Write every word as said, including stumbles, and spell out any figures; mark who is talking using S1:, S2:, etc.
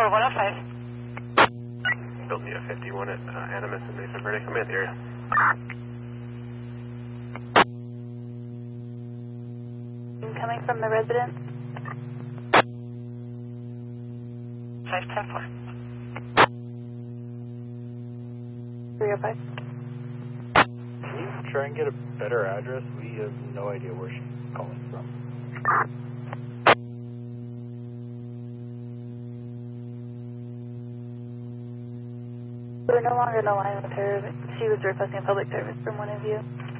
S1: four one oh five.
S2: Build me a fifty-one at uh, Animus and Mesa Verde. Come in the area.
S3: Coming from the residence.
S1: five ten four.
S3: three oh five.
S4: Can you try and get a better address? We have no idea where she's calling from.
S3: We're no longer in the line with her. She was requesting a public service from one of you.